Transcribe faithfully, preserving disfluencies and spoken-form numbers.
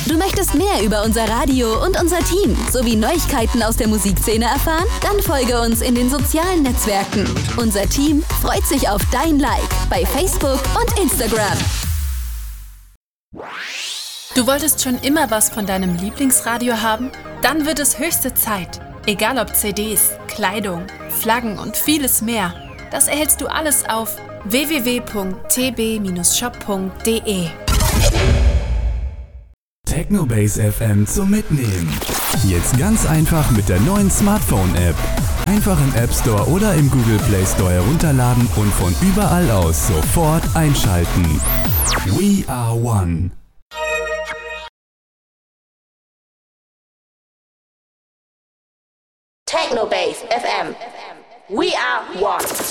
Du möchtest mehr über unser Radio und unser Team sowie Neuigkeiten aus der Musikszene erfahren? Dann folge uns in den sozialen Netzwerken. Unser Team freut sich auf dein Like bei Facebook und Instagram. Du wolltest schon immer was von deinem Lieblingsradio haben? Dann wird es höchste Zeit. Egal ob C Ds, Kleidung, Flaggen und vieles mehr. Das erhältst du alles auf w w w punkt t b shop punkt d e. Technobase F M zum Mitnehmen. Jetzt ganz einfach mit der neuen Smartphone-App. Einfach im App Store oder im Google Play Store herunterladen und von überall aus sofort einschalten. We are one. Technobase F M. We are one.